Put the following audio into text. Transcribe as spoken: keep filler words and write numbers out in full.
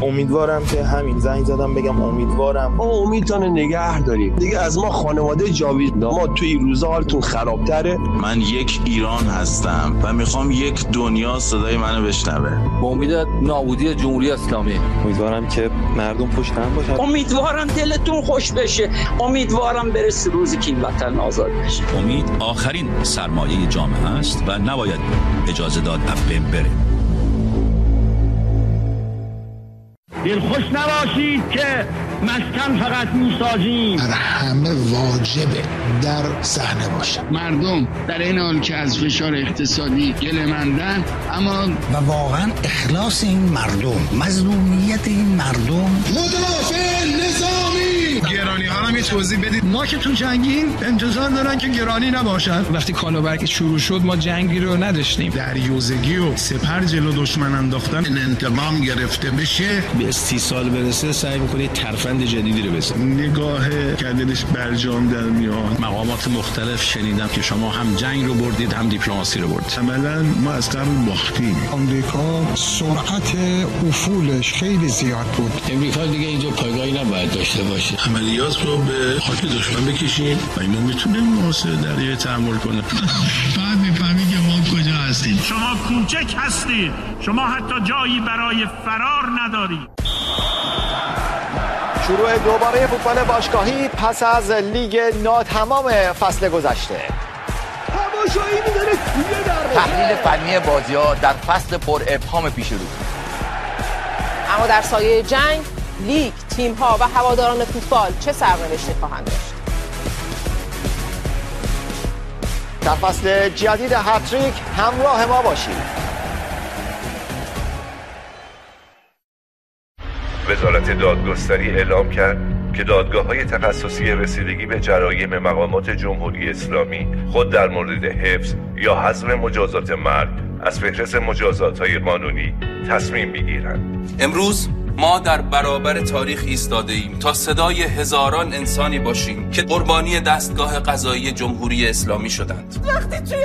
امیدوارم که همین زنگ زدم بگم امیدوارم ما امیدتون نگه داریم دیگه. از ما خانواده جاوید، ما توی این روزا حالتون خرابتره. من یک ایران هستم و میخوام یک دنیا صدای منو بشنوه. با امید نابودی جمهوری اسلامی. امیدوارم که مردم پشت هم باشن. امیدوارم دلتون خوش بشه. امیدوارم برسه روزی که این وطن آزاد بشه. امید آخرین سرمایه جامعه است و نباید اجازه داد از بین بره. دلخوش نباشید که مسکن فقط میسازیم. بر همه واجبه در صحنه باشه. مردم در این حال که از فشار اقتصادی گله‌مندن، اما و واقعا اخلاص این مردم، مظلومیت این مردم. مدافع نظامی. گرانی ها هم یه توضیح بدید. ما که تو جنگیم انتظار دارن که گرانی نباشن. وقتی کالابرگ شروع شد ما جنگی رو نداشتیم. دریوزگی و سپر جلو دشمن انداختن، این انتقام گرفته بشه، به سی سال برسه سعی میکنه ترفند جدیدی رو بزنه. نگاه کردنش برجام در میاد. مقامات مختلف شنیدم که شما هم جنگ رو بردید هم دیپلماسی رو بردید. عملاً ما از قبل باختیم. آمریکا سرعت افولش خیلی زیاد بود. امریکا دیگه اینجا پایگاهی نباید داشته باشه. عملیات رو به خاک دشمن بکشیم و اینو میتونه محاصره دریایی تحمل کنه. بعد میفهمی که ما کجا هستیم. شما کوچک هستید. شما حتی جایی برای فرار ندارید. شروع دوباره فوتبال باشگاهی پس از لیگ ناتمام فصل گذشته. تماشایی می‌داره توی دروازه. تحلیل فنی بازی‌ها در فصل پر ابهام پیش رو. اما در سایه جنگ، لیگ، تیم‌ها و هواداران فوتبال چه سرنوشتی خواهند داشت؟ در فصل جدید هتریک همراه ما باشید. وزارت دادگستری اعلام کرد که دادگاه‌های تخصصی رسیدگی به جرایم مقامات جمهوری اسلامی خود در مورد حفظ یا حذف مجازات مرگ از فهرست مجازات‌های قانونی تصمیم بگیرند. امروز ما در برابر تاریخ ایستاده ایم تا صدای هزاران انسانی باشیم که قربانی دستگاه قضایی جمهوری اسلامی شدند. وقتی توی